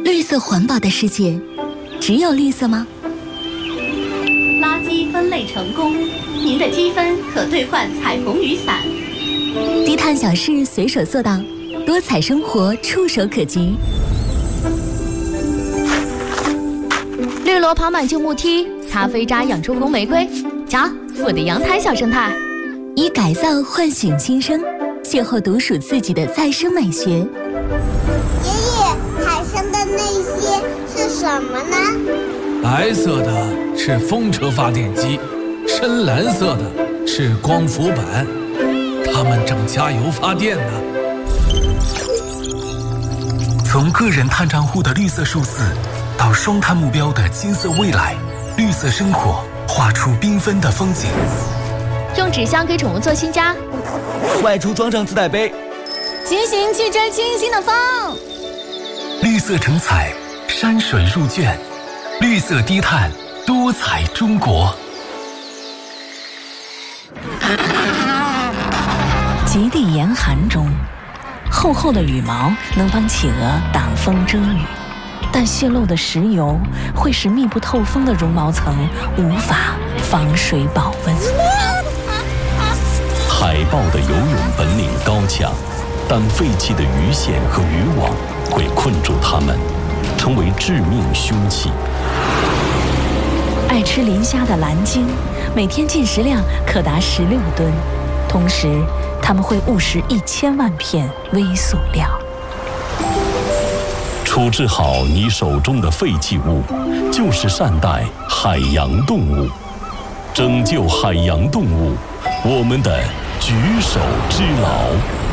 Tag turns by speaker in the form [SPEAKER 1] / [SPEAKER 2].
[SPEAKER 1] 绿色环保的世界，只有绿色吗？
[SPEAKER 2] 垃圾分类成功，您的积分可兑换彩虹雨伞。
[SPEAKER 1] 低碳小事随手做到，多彩生活触手可及。
[SPEAKER 3] 绿萝跑满旧木梯，咖啡渣养出红玫瑰。瞧，我的阳台小生态。
[SPEAKER 1] 以改造唤醒新生，邂逅独属自己的再生美学。
[SPEAKER 4] 爷爷，海上的那些是什么呢？
[SPEAKER 5] 白色的是风车发电机，深蓝色的是光伏板，它们正加油发电呢。
[SPEAKER 6] 从个人碳账户的绿色数字，到双碳目标的金色未来，绿色生活画出缤纷的风景。
[SPEAKER 3] 用纸箱给宠物做新家，
[SPEAKER 7] 外出装上自带杯，
[SPEAKER 8] 骑行去追清新的风。
[SPEAKER 6] 绿色成彩，山水入卷，绿色低碳，多彩中国。
[SPEAKER 9] 极地严寒中，厚厚的羽毛能帮企鹅挡风遮雨，但泄漏的石油会使密不透风的绒毛层无法防水保温。
[SPEAKER 10] 海豹的游泳本领高强，但废弃的鱼线和渔网会困住它们，成为致命凶器。
[SPEAKER 9] 爱吃磷虾的蓝鲸，每天进食量可达16吨，同时它们会误食1000万片微塑料。
[SPEAKER 10] 处置好你手中的废弃物，就是善待海洋动物，拯救海洋动物，我们的举手之劳。